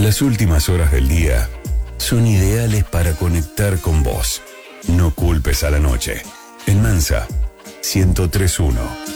Las últimas horas del día son ideales para conectar con vos. No culpes a la noche. En Mansa, 103.1.